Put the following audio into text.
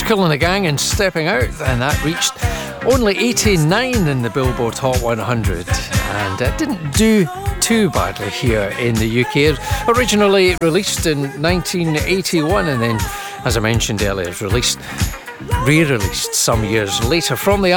Kool and the Gang and Stepping Out, and that reached only 89 in the Billboard Hot 100, and it didn't do too badly here in the UK. Originally released in 1981, and then, as I mentioned earlier, re-released some years later from the